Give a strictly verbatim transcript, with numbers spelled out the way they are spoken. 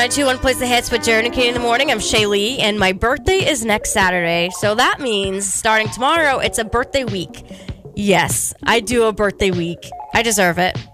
nine two one plays the hits with Jared and Katie in the morning. I'm Shaylee, and my birthday is next Saturday. So that means starting tomorrow, it's a birthday week. Yes, I do a birthday week. I deserve it.